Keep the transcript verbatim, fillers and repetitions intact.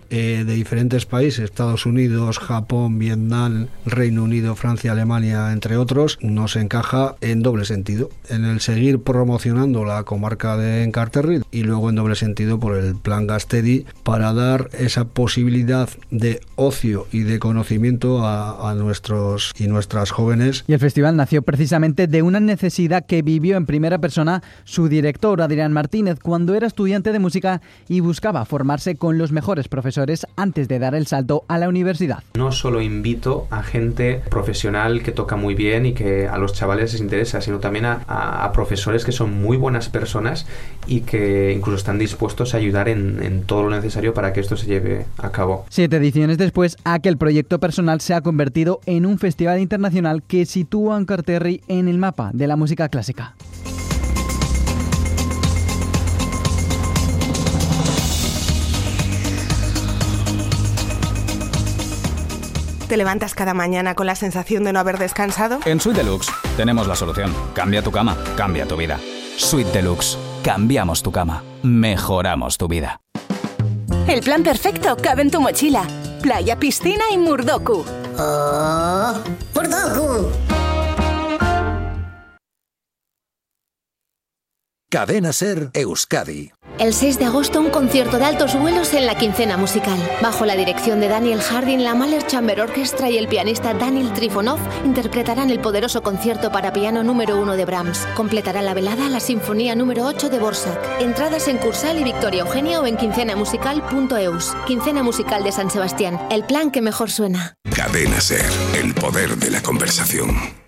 eh, de diferentes países, Estados Unidos, Japón, Vietnam, Reino Unido, Francia, Alemania, entre otros, nos encaja en doble sentido, en el seguir promocionando la comarca de Enkarterri y luego en doble sentido por el plan Gaztedi para dar esa posibilidad de ocio y de conocimiento a, a nuestros y nuestras jóvenes. Y el festival nació precisamente de una necesidad que vivió en primera persona su director Adrián Martínez cuando era estudiante de música y buscaba formarse con los mejores profesores antes de dar el salto a la universidad. No solo invito a gente profesional que toca muy bien y que a los chavales les interesa, sino también a, a, a profesores que son muy buenas personas y que incluso están dispuestos a ayudar en, en todo lo necesario para que esto se lleve a cabo. Siete ediciones después, aquel proyecto personal se ha convertido en un festival internacional que sitúa a Enkarterri en el mapa de la música clásica. ¿Te levantas cada mañana con la sensación de no haber descansado? En Suite Deluxe tenemos la solución. Cambia tu cama, cambia tu vida. Suite Deluxe. Cambiamos tu cama. Mejoramos tu vida. El plan perfecto cabe en tu mochila. Playa, piscina y Murdoku. ¡Oh! ¡Murdoku! Cadena Ser Euskadi. El seis de agosto, un concierto de altos vuelos en la Quincena Musical. Bajo la dirección de Daniel Harding, la Mahler Chamber Orchestra y el pianista Daniel Trifonov interpretarán el poderoso concierto para piano número uno de Brahms. Completará la velada la Sinfonía número ocho de Borsak. Entradas en Cursal y Victoria Eugenia o en quincena musical punto eus. Quincena Musical de San Sebastián, el plan que mejor suena. Cadena Ser, el poder de la conversación.